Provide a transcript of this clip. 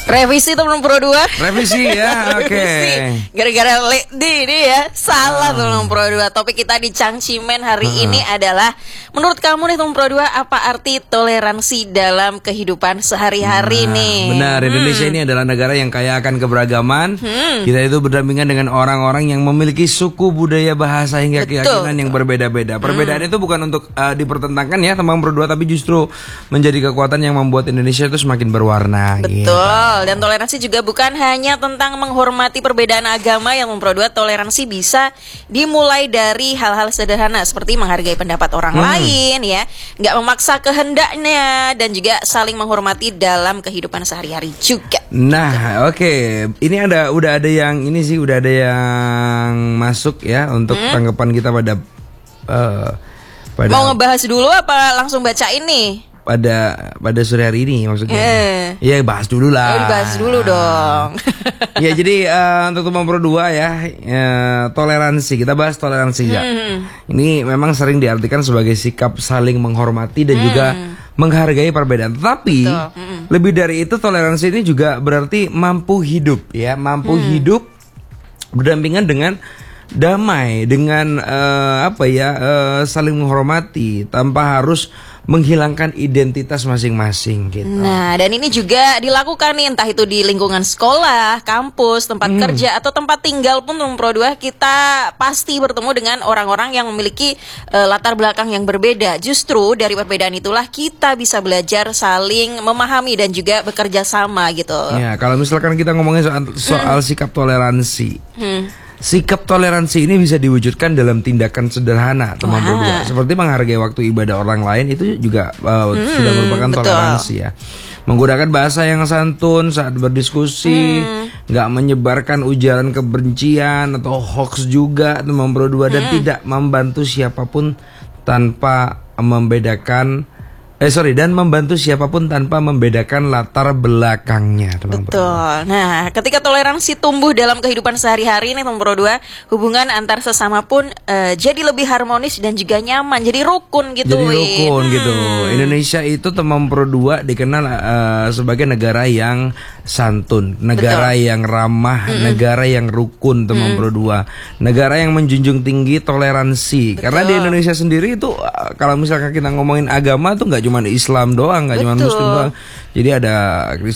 Revisi teman Pro 2. Revisi ya, oke. Gara-gara ini ya, salah teman Pro 2. Topik kita di Cangcimen hari ini adalah, menurut kamu nih teman Pro 2, apa arti toleransi dalam kehidupan sehari-hari nih? Benar, Indonesia ini adalah negara yang kaya akan keberagaman. Kita itu berdampingan dengan orang-orang yang memiliki suku, budaya, bahasa hingga keyakinan yang berbeda-beda. Perbedaan itu bukan untuk dipertentangkan ya teman Pro 2, tapi justru menjadi kekuatan yang membuat Indonesia itu semakin berwarna. Betul. Gitu. Dan toleransi juga bukan hanya tentang menghormati perbedaan agama yang memperoleh. Toleransi bisa dimulai dari hal-hal sederhana seperti menghargai pendapat orang lain ya, nggak memaksa kehendaknya, dan juga saling menghormati dalam kehidupan sehari-hari juga. Nah, oke. Ini udah ada yang masuk ya untuk tanggapan kita pada mau ngebahas dulu apa langsung baca ini? Pada sore hari ini maksudnya. Iya, bahas dulu lah. Bahas dulu dong. Ya, jadi untuk teman Pro 2 ya, toleransi. Kita bahas toleransi ya. Ini memang sering diartikan sebagai sikap saling menghormati dan juga menghargai perbedaan. Tapi lebih dari itu, toleransi ini juga berarti mampu hidup ya, hidup berdampingan dengan damai, dengan saling menghormati tanpa harus menghilangkan identitas masing-masing gitu. Nah, dan ini juga dilakukan nih, entah itu di lingkungan sekolah, kampus, tempat kerja, atau tempat tinggal pun Pro 2, kita pasti bertemu dengan orang-orang yang memiliki latar belakang yang berbeda. Justru dari perbedaan itulah kita bisa belajar saling memahami dan juga bekerja sama gitu. Ya, kalau misalkan kita ngomongin soal sikap toleransi. Sikap toleransi ini bisa diwujudkan dalam tindakan sederhana teman Pro 2. Seperti menghargai waktu ibadah orang lain, itu juga sudah merupakan toleransi ya. Menggunakan bahasa yang santun saat berdiskusi, nggak menyebarkan ujaran kebencian atau hoax juga teman Pro 2, dan tidak membantu siapapun tanpa membedakan membantu siapapun tanpa membedakan latar belakangnya, teman Pro 2. Betul. Nah, ketika toleransi tumbuh dalam kehidupan sehari-hari nih teman Pro 2, hubungan antar sesama pun jadi lebih harmonis dan juga nyaman, jadi rukun gitu. Gitu. Indonesia itu teman Pro 2 dikenal sebagai negara yang santun, negara yang ramah, negara yang rukun teman Pro 2. Negara yang menjunjung tinggi toleransi. Karena di Indonesia sendiri itu kalau misalkan kita ngomongin agama tuh nggak cuma Islam doang, nggak cuma Muslim doang. Jadi ada